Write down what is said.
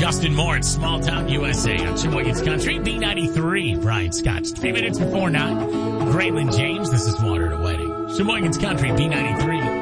Justin Moore at Small Town USA on Sheboygan's Country. B93, Brian Scott. 3 minutes before 9. Graylin James, this is Water to Wedding. Sheboygan's Country, B93.